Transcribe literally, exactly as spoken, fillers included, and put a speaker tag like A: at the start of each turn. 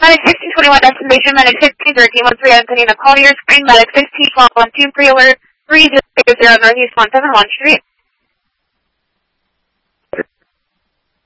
A: Medic sixteen twenty-one destination, Medic sixteen thirteen one three Antonina, call to your screen, Medic sixteen twelve one two pre-alert three zero zero Northeast one seven one Street.